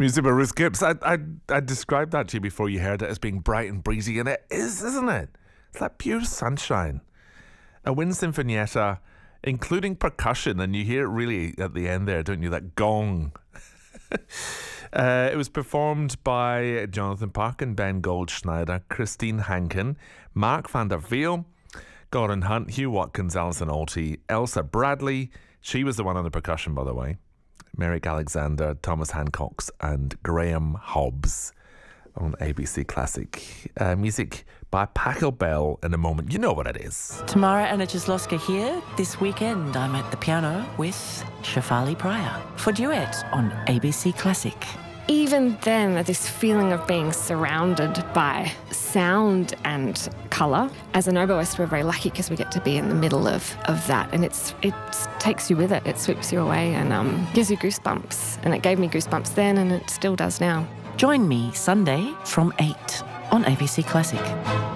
Music by Ruth Gibbs. I described that to you before you heard it as being bright and breezy, and it is, isn't it? It's like pure sunshine. A wind sinfonietta, including percussion, and you hear it really at the end there, don't you? That gong. It was performed by Jonathan Park and Ben Goldschneider, Christine Hankin, Mark van der Veel, Gordon Hunt, Hugh Watkins, Alison Alty, Elsa Bradley. She was the one on the percussion, by the way. Merrick Alexander, Thomas Hancox, and Graham Hobbs on ABC Classic. Music by Pachelbel Bell in a moment. You know what it is. Tamara Anajaslowska here. This weekend I'm at the piano with Shefali Pryor for Duet on ABC Classic. Even then, this feeling of being surrounded by sound and colour. As an oboist, we're very lucky because we get to be in the middle of that, and it takes you with it. It sweeps you away and gives you goosebumps. And it gave me goosebumps then, and it still does now. Join me Sunday from 8 on ABC Classic.